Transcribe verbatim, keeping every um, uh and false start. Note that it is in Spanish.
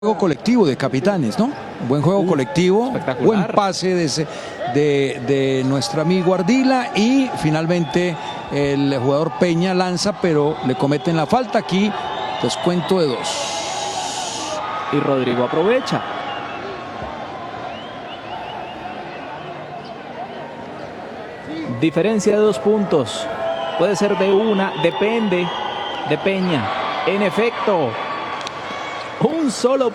Juego colectivo de capitanes, ¿no? Buen juego uh, colectivo, buen pase de, ese, de, de nuestro amigo Ardila y finalmente el jugador Peña lanza, pero le cometen la falta. Aquí descuento de dos. Y Rodrigo aprovecha. Diferencia de dos puntos. Puede ser de una, depende de Peña. En efecto, un solo